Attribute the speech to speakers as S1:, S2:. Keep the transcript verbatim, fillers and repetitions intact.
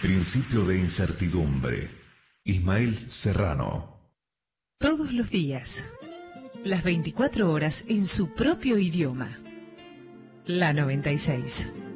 S1: Principio de incertidumbre. Ismael Serrano.
S2: Todos los días, las veinticuatro horas en su propio idioma. La noventa y seis.